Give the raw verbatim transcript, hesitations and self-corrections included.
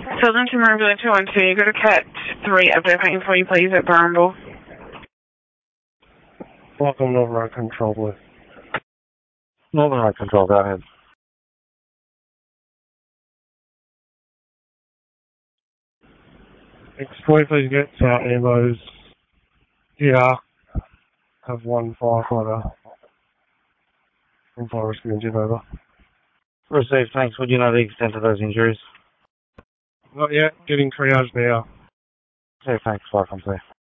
Southern to Marine two one two, you go to Cat three, update waiting for you please at Barnwell. Welcome to Override Control, please. Override Control, go ahead. Explain please get uh, Ambos here. Have one firefighter from Fire Rescue Engine over. Received, thanks. Would you know the extent of those injuries? Not yet, getting triage now. Okay, thanks. Welcome, please.